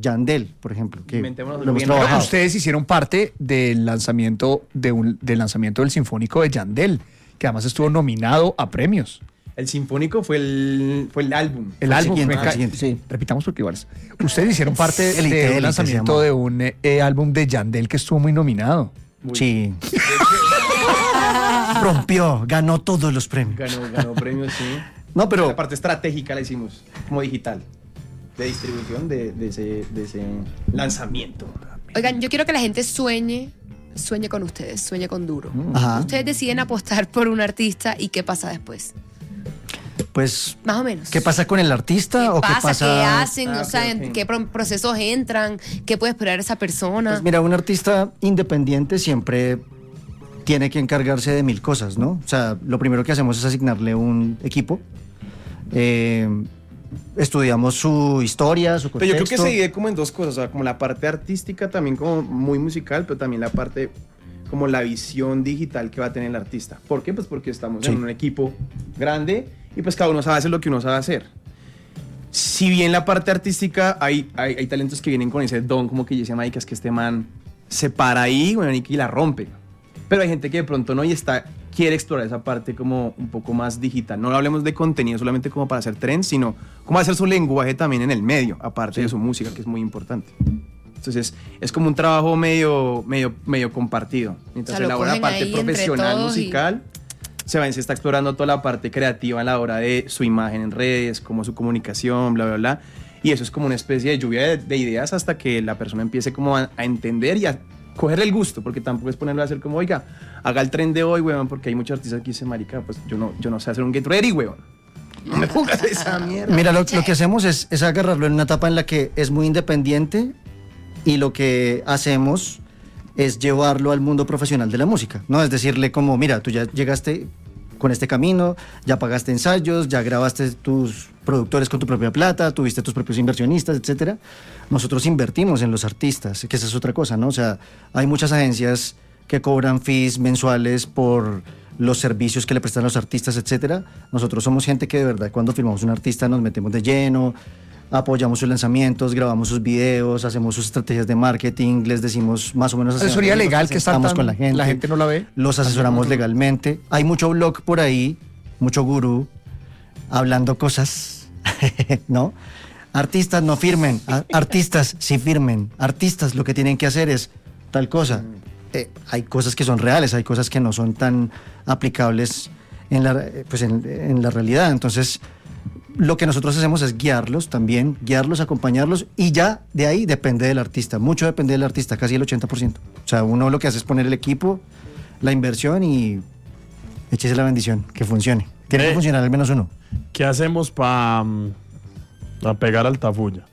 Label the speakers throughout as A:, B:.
A: Yandel, por ejemplo, que lo hemos
B: bien.
A: trabajado.
C: Ustedes hicieron parte del lanzamiento del Sinfónico de Yandel, que además estuvo nominado a premios.
B: El Sinfónico fue el álbum.
C: El álbum.
A: Siguiente, sí.
C: Repitamos porque igual. Ustedes hicieron parte
A: Élite,
C: del lanzamiento de un álbum de Yandel que estuvo muy nominado.
A: Sí. Rompió, ganó todos los premios.
B: Ganó premios, sí.
A: No, pero
B: La parte estratégica la hicimos como digital, de distribución de ese lanzamiento.
D: Oigan, yo quiero que la gente sueñe con ustedes, sueñe con duro.
A: Ajá.
D: Ustedes deciden apostar por un artista y ¿qué pasa después?
A: pues,
D: Más o menos.
A: ¿qué pasa con el artista?
D: ¿Qué
A: ¿O
D: pasa?
A: qué pasa?
D: ¿Qué hacen? O sea,
B: ok.
D: ¿en qué procesos entran? ¿Qué puede esperar esa persona?
A: Pues mira, un artista independiente siempre tiene que encargarse de 1000 cosas, ¿no? O sea, lo primero que hacemos es asignarle un equipo. Estudiamos su historia, su
B: Pero
A: contexto.
B: yo creo que se divide como en dos cosas, o sea, como la parte artística también como muy musical, pero también la parte como la visión digital que va a tener el artista. ¿Por qué? Pues porque estamos en un equipo grande y pues cada uno sabe hacer lo que uno sabe hacer. Si bien la parte artística hay talentos que vienen con ese don, como que dice Mike, es que este man se para ahí, bueno, y la rompe. Pero hay gente que de pronto no y quiere explorar esa parte como un poco más digital. No hablemos de contenido solamente como para hacer trends, sino como hacer su lenguaje también en el medio, aparte de su música, que es muy importante. Entonces, es como un trabajo medio compartido. Mientras
D: O sea,
B: se
D: lo
B: elabora la
D: cogen
B: parte
D: ahí entre
B: profesional
D: todos
B: musical, se está explorando toda la parte creativa a la hora de su imagen en redes, como su comunicación, bla, bla, bla. Y eso es como una especie de lluvia de ideas hasta que la persona empiece como a entender y a cogerle el gusto, porque tampoco es ponerlo a hacer como, oiga, haga el tren de hoy, weón, porque hay muchos artistas que dicen, marica, pues yo no sé hacer un get ready, weón. No me pongas esa mierda.
A: Mira, lo que hacemos es agarrarlo en una etapa en la que es muy independiente y lo que hacemos es llevarlo al mundo profesional de la música, ¿no? Es decirle como, mira, tú ya llegaste con este camino, ya pagaste ensayos, ya grabaste tus productores con tu propia plata, tuviste tus propios inversionistas, etcétera. Nosotros invertimos en los artistas, que esa es otra cosa, ¿no? O sea, hay muchas agencias que cobran fees mensuales por los servicios que le prestan los artistas, etcétera. Nosotros somos gente que de verdad cuando firmamos un artista nos metemos de lleno, apoyamos sus lanzamientos, grabamos sus videos, hacemos sus estrategias de marketing, les decimos más o menos...
C: Asesoría legal que estamos
A: con la gente
C: no la ve.
A: Los asesoramos legalmente. Hay mucho blog por ahí, mucho gurú, hablando cosas, ¿no? Artistas no firmen, artistas sí firmen. Artistas lo que tienen que hacer es tal cosa. Hay cosas que son reales, hay cosas que no son tan aplicables en la realidad. Entonces, lo que nosotros hacemos es guiarlos, acompañarlos, y ya de ahí depende del artista. Mucho depende del artista, casi el 80%. O sea, uno lo que hace es poner el equipo, la inversión y échese la bendición, que funcione. Tiene que funcionar al menos uno.
E: ¿Qué hacemos para pegar Altafulla?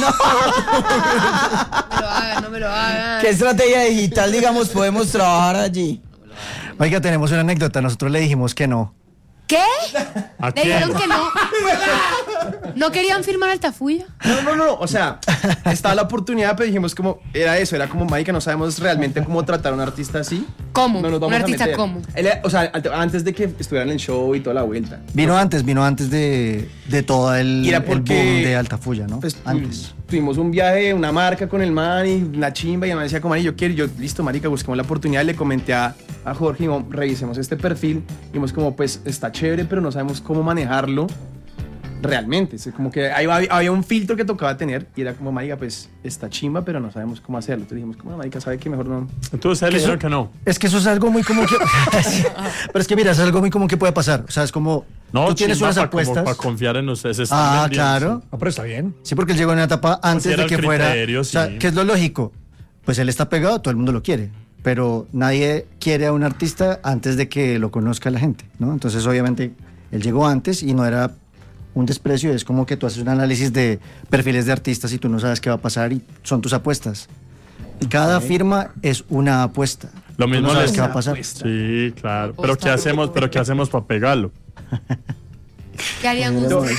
D: No me lo hagan.
F: ¿Qué estrategia digital, digamos, podemos trabajar allí?
A: Oiga, tenemos una anécdota. Nosotros le dijimos que no.
D: ¿Qué?
E: ¿A
D: Le
E: quién?
D: dijeron que no. ¿No querían firmar Altafulla?
B: No, o sea, estaba la oportunidad, pero dijimos como, era como, marica, no sabemos realmente cómo tratar a un artista así.
D: ¿Cómo?
B: No nos vamos
D: ¿Un
B: a
D: artista
B: meter.
D: cómo?
B: O sea, antes de que estuvieran en el show y toda la vuelta.
A: Vino antes de todo el
B: Y era
A: boom
B: porque,
A: de Altafulla, ¿no?
B: Pues,
A: Antes.
B: Tuvimos un viaje, una marca con el man y una chimba y el man decía como, yo quiero, listo, marica, busquemos la oportunidad. Le comenté a Jorge, revisemos este perfil. Y vimos como, pues, está chévere, pero no sabemos cómo manejarlo realmente. Es como que había un filtro que tocaba tener y era como, marica, pues, está chimba, pero no sabemos cómo hacerlo. Entonces dijimos, como, marica, ¿sabe qué? Mejor no.
E: Entonces él dijeron que no.
A: Es que eso es algo muy común que... Pero es que mira, es algo muy común que puede pasar. O sea, es como...
E: No,
A: tú tienes unas
E: para
A: apuestas...
E: confiar en ustedes. Están vendiendo,
A: claro.
E: sí.
C: No, pero está bien.
A: Sí, porque él llegó en una etapa antes
E: era
A: de
E: el
A: que fuera...
E: criterio,
A: O sea,
E: sí.
A: ¿qué es lo lógico? Pues él está pegado, todo el mundo lo quiere. Pero nadie quiere a un artista antes de que lo conozca la gente, ¿no? Entonces, obviamente, él llegó antes y no era un desprecio. Es como que tú haces un análisis de perfiles de artistas y tú no sabes qué va a pasar y son tus apuestas. Cada firma es una apuesta.
E: Lo mismo
A: Tú no sabes
E: les-
A: qué va a pasar.
E: Sí, claro. Pero ¿qué hacemos para pegarlo?
D: ¿Qué harían ustedes?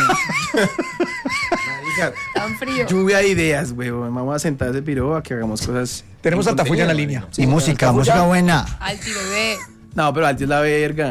B: Marica,
D: Tan frío.
B: lluvia de ideas, weón. Vamos a sentar ese piro a que hagamos cosas.
C: Tenemos
B: con
C: Altafulla en la
B: contenido,
C: línea.
A: Y música buena.
D: Alti, bebé.
B: No, pero Alti es la verga.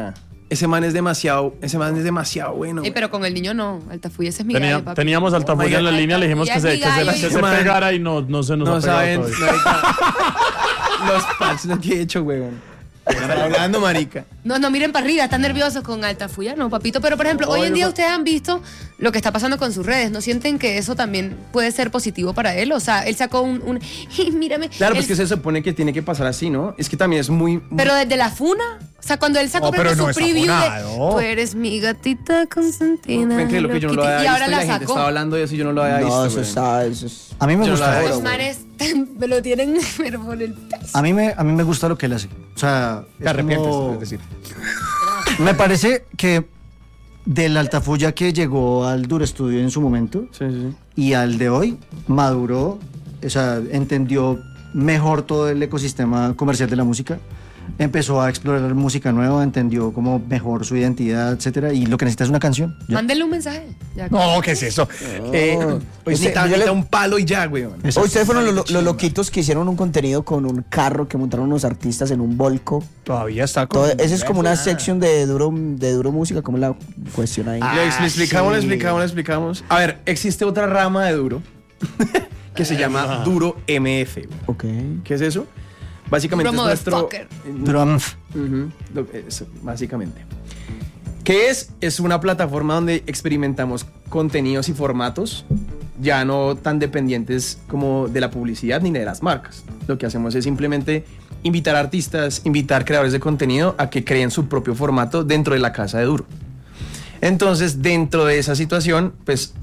B: ese man es demasiado bueno.
D: Ey, pero con el niño no. Altafulla, ese es mi
E: Tenía-
D: gallo, papi.
E: teníamos Altafulla en la línea, le dijimos que se pegara y no se nos
B: No
E: ha pegado
B: saben,
E: todavía.
B: los packs lo que he hecho, weón. Están hablando, marica.
D: No miren para arriba, están nerviosos con Altafulla, no, papito. Pero, por ejemplo, hoy en día ustedes han visto lo que está pasando con sus redes. ¿No sienten que eso también puede ser positivo para él? O sea, él sacó un mírame.
B: Claro, pues
D: él-
B: que se supone que tiene que pasar así, ¿no? Es que también es muy...
D: Pero desde la funa, o sea, cuando él sacó
C: No, pero
D: su
C: no es
D: preview
C: afunado.
D: de tú eres mi gatita consentina.
B: Ven que lo que yo no lo
D: loquita",
B: había
D: y
B: visto
D: ahora
B: y la
D: la
B: gente
D: sacó.
B: estaba hablando de eso y yo no lo había visto,
F: No, eso
B: weón.
F: está, eso es...
A: A mí me
B: Yo
A: gusta.
B: la-
D: Los
B: Oro,
D: manes me lo tienen pero por el peso.
A: A mí me gusta lo que él hace. O sea,
C: Te arrepientes,
A: como-
C: es decir.
A: me parece que del Altafulla que llegó al Duro Estudio en su momento
B: Sí, sí, sí.
A: y al de hoy, maduró, o sea, entendió mejor todo el ecosistema comercial de la música, empezó a explorar música nueva, entendió como mejor su identidad, etcétera, y lo que necesita es una canción. ya.
D: Mándenle un mensaje. Ya.
C: No, ¿qué es eso?
B: Necesita un palo y ya, weón.
A: Exacto.
F: Hoy ustedes fueron los loquitos que hicieron un contenido con un carro que montaron unos artistas en un volco.
C: Todavía está con...
F: Esa es como una sección de duro música, ¿cómo la cuestión ahí?
B: Le explicamos. A ver, existe otra rama de duro que se llama Duro MF. güey.
F: Ok.
B: ¿Qué es eso? Básicamente
D: Duro
B: es nuestro...
D: motherfucker.
A: Drum.
B: Eso, básicamente. ¿Qué es? Es una plataforma donde experimentamos contenidos y formatos ya no tan dependientes como de la publicidad ni de las marcas. Lo que hacemos es simplemente invitar artistas, invitar creadores de contenido a que creen su propio formato dentro de la casa de Duro. Entonces, dentro de esa situación, pues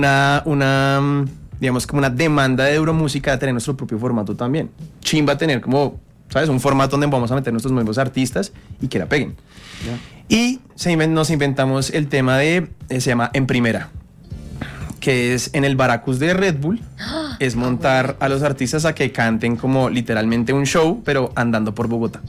B: digamos como una demanda de Duro Música de tener nuestro propio formato también. Chimba tener como, ¿sabes? Un formato donde vamos a meter nuestros nuevos artistas y que la peguen. Y nos inventamos el tema se llama En Primera, que es en el Baracus de Red Bull. Es montar a los artistas a que canten como literalmente un show, pero andando por Bogotá.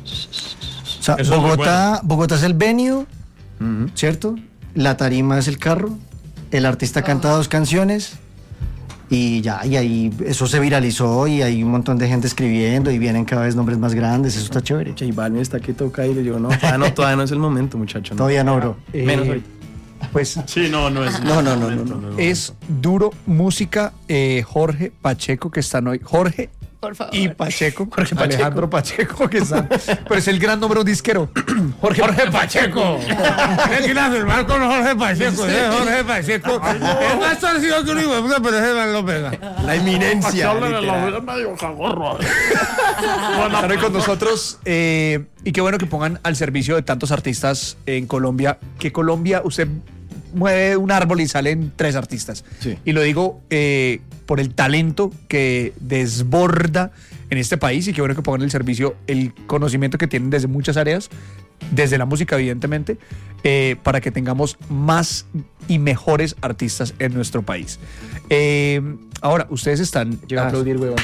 A: O sea,
E: Eso es muy
A: Bogotá es el venue, ¿cierto? La tarima es el carro, el artista canta 2 canciones y ya, y ahí eso se viralizó y hay un montón de gente escribiendo y vienen cada vez nombres más grandes, eso está chévere.
B: J Balvin está que toca y le digo, no, todavía no es el momento, muchacho. No.
A: Todavía no, bro.
B: Menos hoy.
C: Pues
E: Sí, no es.
F: No.
C: es Duro Música, Jorge Pacheco, que están hoy. Jorge
D: Por favor.
C: y Pacheco.
B: Jorge Pacheco.
C: Alejandro Pacheco, que están. Pero es el gran nombre un disquero. Jorge Pacheco.
G: Es que la firmar con Jorge Pacheco, Jorge Pacheco. Es más torcido que un hijo de puta, pero ese man lo pega.
B: La eminencia. literal.
E: medio cagorro.
C: Están hoy con nosotros. Y qué bueno que pongan al servicio de tantos artistas en Colombia. Que Colombia, usted mueve un árbol y salen 3 artistas.
B: Sí.
C: Y lo digo por el talento que desborda en este país. Y qué bueno que pongan al servicio el conocimiento que tienen desde muchas áreas, desde la música, evidentemente, para que tengamos más y mejores artistas en nuestro país. Ahora, ustedes están.
B: Llega a aplaudir, huevón.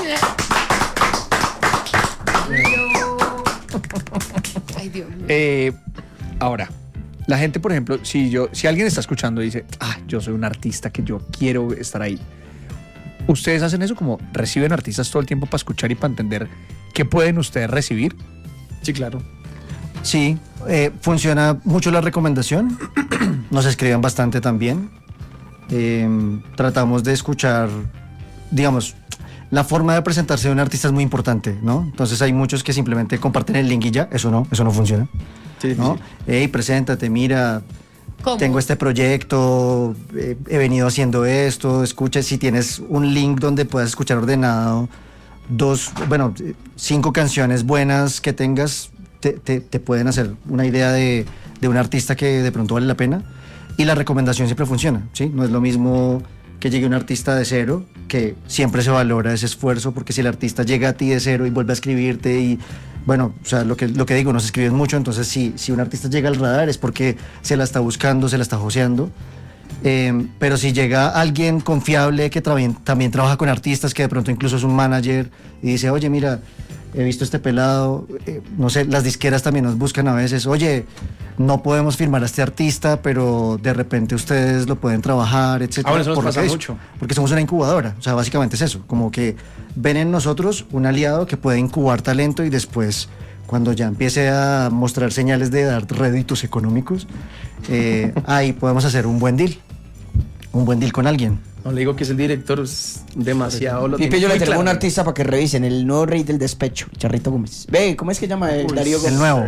D: Ay, Dios mío.
C: Ahora, la gente, por ejemplo, si alguien está escuchando y dice, yo soy un artista que yo quiero estar ahí. ¿Ustedes hacen eso como reciben artistas todo el tiempo para escuchar y para entender qué pueden ustedes recibir?
B: Sí, claro.
A: Sí, funciona mucho la recomendación, nos escriben bastante también. Tratamos de escuchar, digamos, la forma de presentarse de un artista es muy importante, ¿no? Entonces hay muchos que simplemente comparten el link y ya, eso no funciona,
B: Sí,
A: ¿no?
B: sí.
A: Hey, preséntate, mira,
D: ¿Cómo?
A: tengo este proyecto, he venido haciendo esto, escucha, si tienes un link donde puedas escuchar ordenado 5 canciones buenas que tengas, te pueden hacer una idea de un artista que de pronto vale la pena. Y la recomendación siempre funciona, ¿sí? No es lo mismo que llegue un artista de cero, que siempre se valora ese esfuerzo, porque si el artista llega a ti de cero y vuelve a escribirte y, bueno, o sea, lo que digo, nos escriben mucho, entonces si un artista llega al radar es porque se la está buscando, se la está joseando. Pero si llega alguien confiable que también trabaja con artistas, que de pronto incluso es un manager y dice, oye, mira, he visto este pelado, no sé, las disqueras también nos buscan a veces, oye, no podemos firmar a este artista, pero de repente ustedes lo pueden trabajar, etc.
B: Bueno, eso nos
A: Por lo
B: pasa
A: que es,
B: mucho.
A: porque somos una incubadora, o sea, básicamente es eso, como que ven en nosotros un aliado que puede incubar talento y después, cuando ya empiece a mostrar señales de dar réditos económicos, ahí podemos hacer un buen deal con alguien.
B: No le digo que es el director, es demasiado.
F: Pipe, yo le tengo un artista para que revisen, el nuevo rey del despecho, Charrito Gómez. Ve, ¿cómo es que llama Darío Gómez?
A: El nuevo.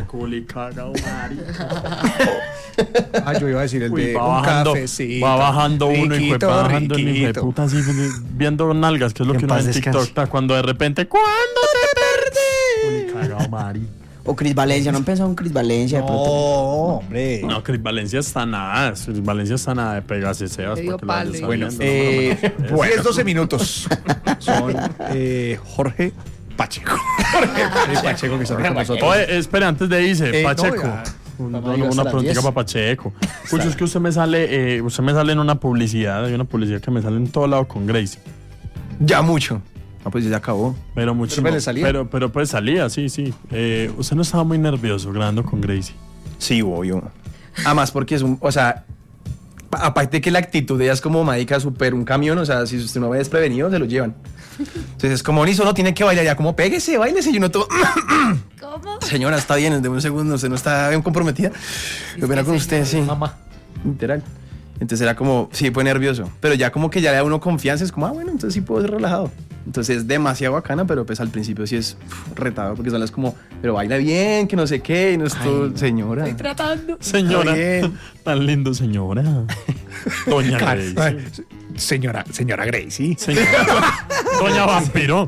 C: Yo iba a decir el de
E: Va
C: un
E: bajando,
C: cafecito.
E: va bajando uno y
C: Riquito,
E: va bajando el hijo de
C: riquito.
E: puta así viendo nalgas, que es lo
A: Que
E: que
A: en
E: uno ve
A: paz
E: en TikTok.
A: descanse.
E: Cuando de repente, ¿cuándo te perdí? Cagao, Mari.
F: O Cris Valencia, ¿no han pensado en Cris Valencia de pronto?
C: Hombre.
E: No, Cris Valencia está nada. Cris Valencia está nada de pegarse Sebas.
D: Le dio
E: para que lo vayas
D: palo.
C: Bueno,
E: sabiendo, ¿no?
C: 10-12 minutos. Son Jorge Pacheco. Jorge Pacheco que está con nosotros.
E: Oye, espera, antes de irse,
C: No,
E: Pacheco.
C: ya.
E: Una
C: No digas a las
E: preguntita
C: 10.
E: para Pacheco. Escucho, es que usted me sale en una publicidad, hay una publicidad que me sale en todo lado con Gracie.
B: Ya mucho. No, pues ya acabó.
E: Pero mucho.
C: Pero le salía.
E: Pero pues salía, sí. Usted no estaba muy nervioso grabando con Gracie.
B: Sí, obvio. Además porque es o sea, aparte que la actitud de ella es como marica, súper un camión, o sea, si usted no va desprevenido, se lo llevan. Entonces es como, listo, no tiene que bailar ya, como péguese, bailese, y uno todo...
D: ¿Cómo?
B: Señora, está bien, de un segundo, usted no está bien comprometida. Yo venía con usted, sí.
C: Mamá.
B: Literal. Entonces era como, sí, fue nervioso. Pero ya como que ya le da uno confianza, es como, bueno, entonces sí puedo ser relajado. Entonces es demasiado bacana, pero pues al principio sí es retador, porque son las como, pero baila bien, que no sé qué, y no es todo, señora.
D: Estoy tratando.
E: Señora.
B: bien.
E: Tan lindo, señora. Doña Gracie.
C: Ay, Señora Gracie.
E: Doña Vampiro.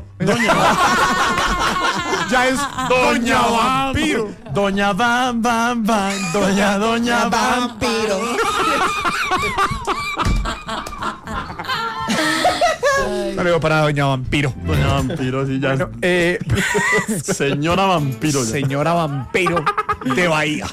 C: Ya es
E: Doña Vampiro. Doña Van. Doña
F: Vampiro.
C: Saludo para Doña Vampiro.
E: Doña Vampiro, sí, ya.
C: Bueno,
E: Señora Vampiro. Ya.
C: Señora Vampiro de Bahía.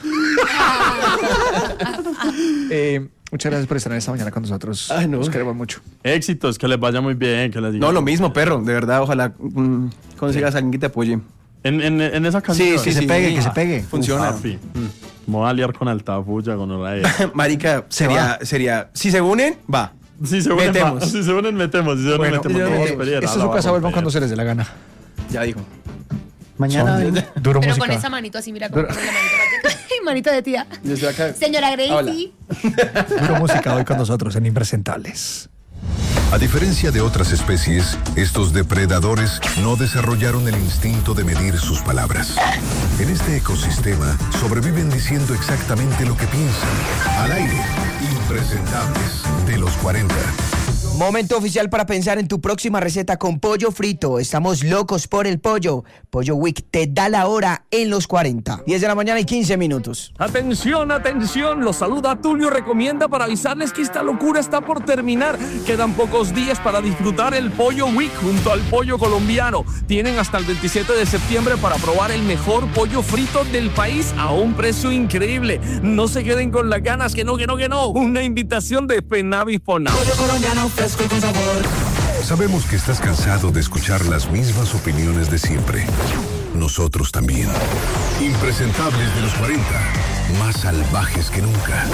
C: Muchas gracias por estar en esta mañana con nosotros.
B: Ay, no.
C: Nos queremos mucho.
E: Éxitos, que les vaya muy bien, que les diga.
B: No, lo mismo, perro, de verdad, ojalá consigas a alguien que te apoye.
E: En esa canción.
A: Que se pegue.
B: Funciona.
E: Papi. Me voy a liar con Altafulla, con Oraya.
B: Marica, sería, si se unen, va.
E: Si se unen,
B: Metemos.
E: si se unen, metemos. Si se unen,
C: Bueno,
E: metemos. No vamos a pelear,
C: esta es
E: la
C: su casa,
E: vamos a
C: vuelvan
E: pelear.
C: cuando se les dé la gana.
B: Ya dijo.
A: Mañana
C: Duro
D: Pero
C: música.
D: con esa manito así, mira cómo pone la manito. Manito de tía.
B: Yo estoy acá.
D: Señora Gracie.
C: Duro música hoy con nosotros en Impresentables.
H: A diferencia de otras especies, estos depredadores no desarrollaron el instinto de medir sus palabras. En este ecosistema sobreviven diciendo exactamente lo que piensan. Al aire, Impresentables de los 40.
F: Momento oficial para pensar en tu próxima receta con pollo frito. Estamos locos por el pollo. Pollo Week te da la hora en los 40. 10 de la mañana y 15 minutos.
I: Atención, atención, los saluda Tulio Recomienda para avisarles que esta locura está por terminar. Quedan pocos días para disfrutar el Pollo Week junto al pollo colombiano. Tienen hasta el 27 de septiembre para probar el mejor pollo frito del país a un precio increíble. No se queden con las ganas, que no. Una invitación de Penavis Ponao. Pollo colombiano fresco y con sabor.
H: Sabemos que estás cansado de escuchar las mismas opiniones de siempre. Nosotros también. Impresentables de los 40. Más salvajes que nunca.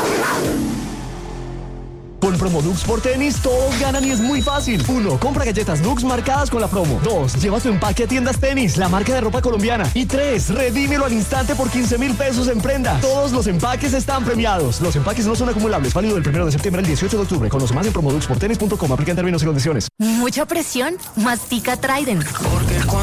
J: Con promo Dux por tenis, todos ganan y es muy fácil. 1. Compra galletas Dux marcadas con la promo. 2. Lleva su empaque a Tiendas Tenis, la marca de ropa colombiana. Y 3. Redímelo al instante por 15,000 pesos en prenda. Todos los empaques están premiados. Los empaques no son acumulables. Válido del 1 de septiembre al 18 de octubre. Conoce más en promoduxportenis.com. Aplican términos y condiciones.
K: Mucha presión, mastica Trident.